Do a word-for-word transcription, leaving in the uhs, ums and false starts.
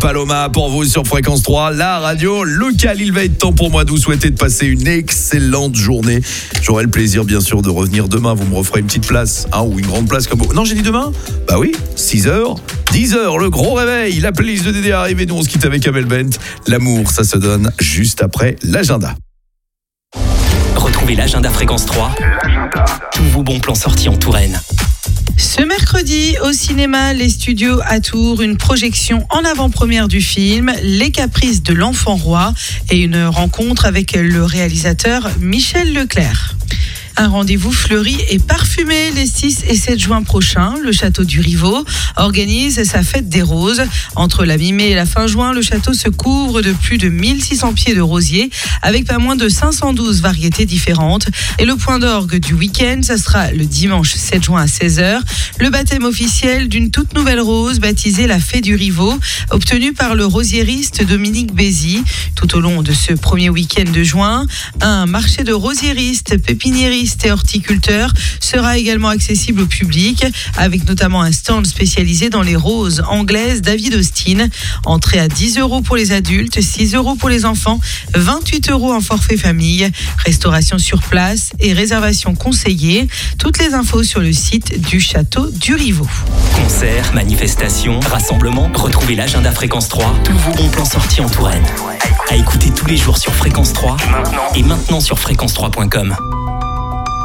Paloma pour vous sur Fréquence trois, la radio locale. Il va être temps pour moi de vous souhaiter de passer une excellente journée. J'aurai le plaisir bien sûr de revenir demain. Vous me referez une petite place, hein, ou une grande place comme vous. Non, j'ai dit demain ? Bah oui, six heures, dix heures, le gros réveil. La playlist de Dédé est arrivée. Nous on se quitte avec Amel Bent. L'amour, ça se donne juste après l'agenda. Retrouvez l'agenda Fréquence trois. L'agenda. Tous vos bons plans sortis en Touraine. Ce mercredi, au cinéma Les Studios à Tours, une projection en avant-première du film Les Caprices de l'Enfant Roi et une rencontre avec le réalisateur Michel Leclerc. Un rendez-vous fleuri et parfumé les six et sept juin prochains. Le château du Rivaux organise sa fête des roses. Entre la mi-mai et la fin juin, le château se couvre de plus de mille six cents pieds de rosiers avec pas moins de cinq cent douze variétés différentes. Et le point d'orgue du week-end, ça sera le dimanche sept juin à seize heures. Le baptême officiel d'une toute nouvelle rose baptisée la Fée du Rivaux, obtenue par le rosiériste Dominique Bézy. Tout au long de ce premier week-end de juin, un marché de rosiéristes, pépiniéristes et horticulteurs sera également accessible au public, avec notamment un stand spécialisé dans les roses anglaises David Austin. Entrée à dix euros pour les adultes, six euros pour les enfants, vingt-huit euros en forfait famille. Restauration sur place et réservation conseillée. Toutes les infos sur le site du château du Rivaux. Concerts, manifestations, rassemblements, retrouvez l'agenda Fréquence trois. Tous vos bons plans sortis en Touraine. À écouter tous les jours sur Fréquence trois et maintenant sur fréquence trois point com.